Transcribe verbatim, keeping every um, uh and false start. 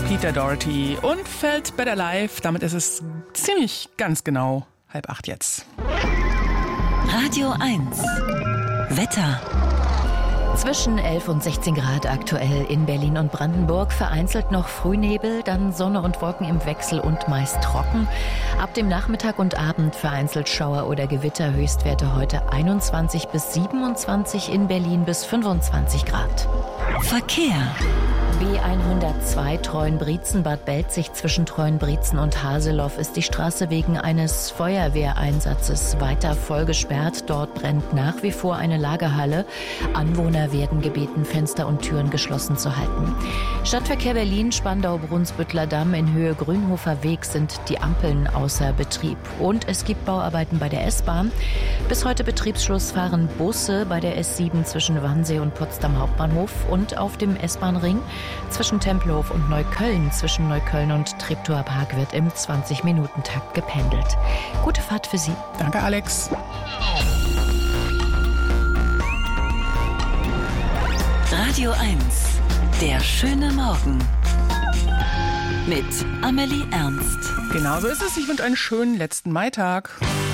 Peter Doherty und Felt Better Life. Damit ist es ziemlich ganz genau halb acht jetzt. Radio eins Wetter. Zwischen elf und sechzehn Grad aktuell in Berlin und Brandenburg. Vereinzelt noch Frühnebel, dann Sonne und Wolken im Wechsel und meist trocken. Ab dem Nachmittag und Abend vereinzelt Schauer oder Gewitter. Höchstwerte heute einundzwanzig bis siebenundzwanzig, in Berlin bis fünfundzwanzig Grad. Verkehr. B hundertzwei Treuenbrietzen-Bad Belzig zwischen Treuenbrietzen und Haseloff ist die Straße wegen eines Feuerwehreinsatzes weiter voll gesperrt. Dort brennt nach wie vor eine Lagerhalle. Anwohner werden gebeten, Fenster und Türen geschlossen zu halten. Stadtverkehr Berlin, Spandau-Brunsbüttler Damm in Höhe Grünhofer Weg sind die Ampeln außer Betrieb. Und es gibt Bauarbeiten bei der S-Bahn. Bis heute Betriebsschluss fahren Busse bei der S sieben zwischen Wannsee und Potsdam Hauptbahnhof und auf dem S-Bahn-Ring zwischen Tempelhof und Neukölln. Zwischen Neukölln und Treptower Park wird im zwanzig-Minuten-Takt gependelt. Gute Fahrt für Sie. Danke, Alex. Radio eins, der schöne Morgen. Mit Amelie Ernst. Genau so ist es. Ich wünsche einen schönen letzten Maitag.